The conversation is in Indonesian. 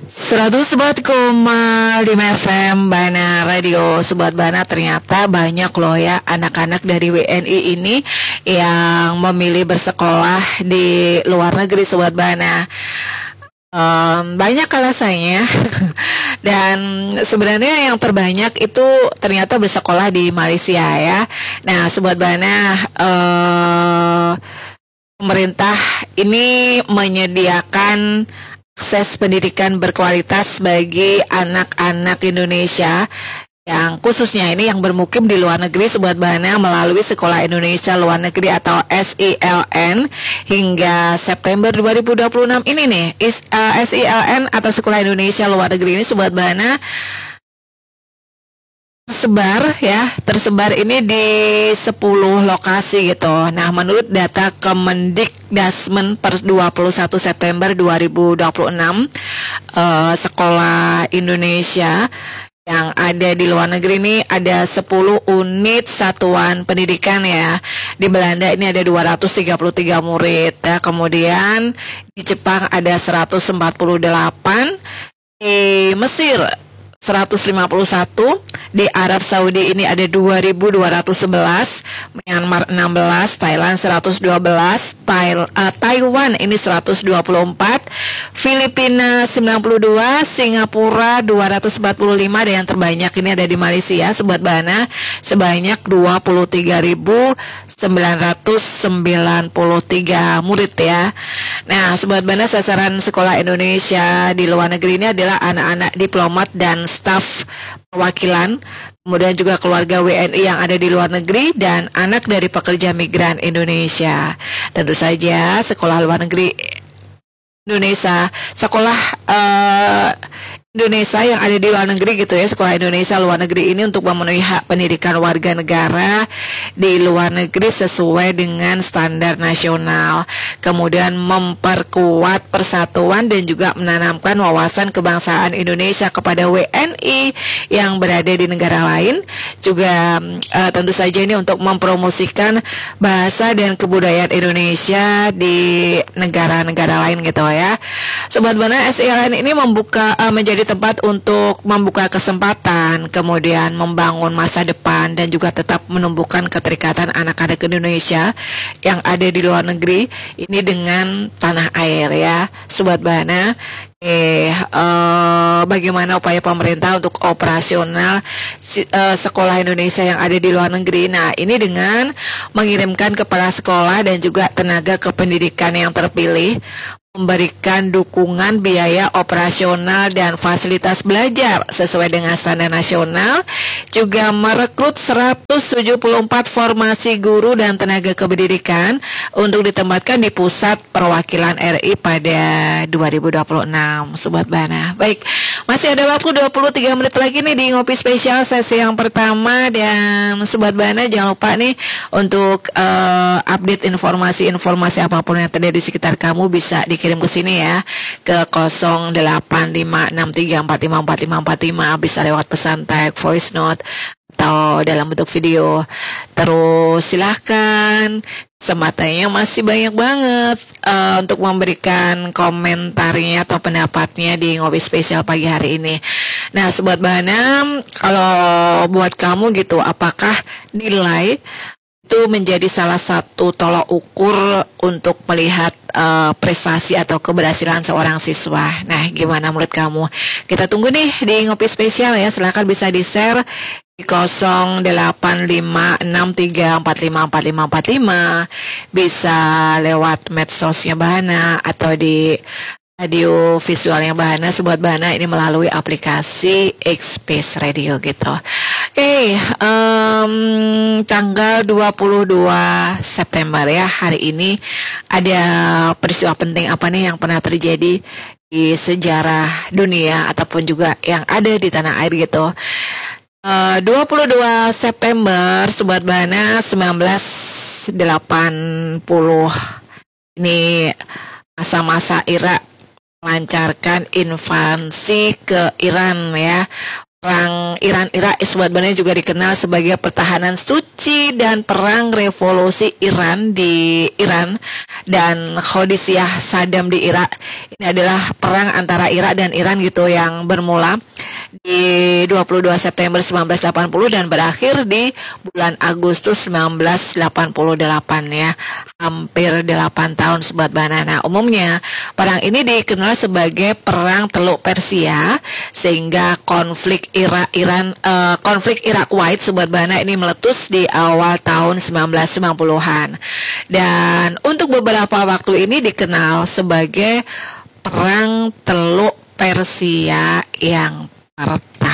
104,5 FM Bana Radio. Sobat Bana, ternyata banyak loh ya anak-anak dari WNI ini yang memilih bersekolah di luar negeri, Sobat Bana. Banyak alasannya. Dan sebenarnya yang terbanyak itu ternyata bersekolah di Malaysia ya. Nah, Sobat Bana, pemerintah ini menyediakan akses pendidikan berkualitas bagi anak-anak Indonesia yang khususnya ini yang bermukim di luar negeri, Sobat Bana, melalui Sekolah Indonesia Luar Negeri atau SILN hingga September 2026 ini nih. SILN atau Sekolah Indonesia Luar Negeri ini, Sobat Bana, tersebar ini di 10 lokasi gitu. Nah, menurut data Kemendikdasmen per 21 September 2026, sekolah Indonesia yang ada di luar negeri ini ada 10 unit satuan pendidikan ya. Di Belanda ini ada 233 murid ya. Kemudian di Jepang ada 148, di Mesir 151, di Arab Saudi ini ada 2.211, Myanmar 16, Thailand 112, Taiwan ini 124, Filipina 92, Singapura 245, dan yang terbanyak ini ada di Malaysia, Sobat Bana, sebanyak 23.993 murid ya. Nah, Sobat Bana, sasaran sekolah Indonesia di luar negeri ini adalah anak-anak diplomat dan staf perwakilan, kemudian juga keluarga WNI yang ada di luar negeri, dan anak dari pekerja migran Indonesia. Tentu saja sekolah luar negeri Indonesia, sekolah Indonesia yang ada di luar negeri gitu ya, sekolah Indonesia luar negeri ini untuk memenuhi hak pendidikan warga negara di luar negeri sesuai dengan standar nasional, kemudian memperkuat persatuan dan juga menanamkan wawasan kebangsaan Indonesia kepada WNI yang berada di negara lain, juga tentu saja ini untuk mempromosikan bahasa dan kebudayaan Indonesia di negara-negara lain gitu ya. Sobat Bana, SILN ini menjadi tempat untuk membuka kesempatan, kemudian membangun masa depan, dan juga tetap menumbuhkan keterikatan anak-anak Indonesia yang ada di luar negeri ini dengan tanah air ya, Sobat Bana. Bagaimana upaya pemerintah untuk operasional sekolah Indonesia yang ada di luar negeri? Nah, ini dengan mengirimkan kepala sekolah dan juga tenaga kependidikan yang terpilih, memberikan dukungan biaya operasional dan fasilitas belajar sesuai dengan standar nasional, juga merekrut 174 formasi guru dan tenaga kependidikan untuk ditempatkan di pusat perwakilan RI pada 2026, Sobat Bana. Baik, masih ada waktu 23 menit lagi nih di Ngopi Spesial sesi yang pertama, dan Sobat Bana jangan lupa nih untuk update informasi apapun yang terjadi di sekitar kamu bisa dikirim ke sini ya, ke 085634545545, bisa lewat pesan tag, voice note, atau dalam bentuk video. Terus silahkan, kesempatannya masih banyak banget untuk memberikan komentarnya atau pendapatnya di Ngopi Spesial pagi hari ini. Nah, Sobat Bana, kalau buat kamu gitu, apakah nilai itu menjadi salah satu tolak ukur untuk melihat prestasi atau keberhasilan seorang siswa? Nah, gimana menurut kamu? Kita tunggu nih di Ngopi Spesial ya. Silakan bisa di-share di 085634545545, bisa lewat medsosnya Bahana atau di radio visualnya Bahana, Sobat Bahana, ini melalui aplikasi X-Space Radio gitu. Oke, tanggal 22 September ya, hari ini ada peristiwa penting apa nih yang pernah terjadi di sejarah dunia ataupun juga yang ada di tanah air gitu. 22 September, Sobat Bana, 1980 ini masa-masa Irak melancarkan invasi ke Iran ya. Perang Iran-Irak sebenarnya juga dikenal sebagai pertahanan suci dan perang revolusi Iran di Iran dan Khodisiyah Saddam di Irak. Ini adalah perang antara Irak dan Iran gitu yang bermula di 22 September 1980 dan berakhir di bulan Agustus 1988 ya. Hampir 8 tahun Sobat Banana. Umumnya perang ini dikenal sebagai perang Teluk Persia sehingga konflik Irak Kuwait Sobat Bana ini meletus di awal tahun 1990-an. Dan untuk beberapa waktu ini dikenal sebagai perang Teluk Persia yang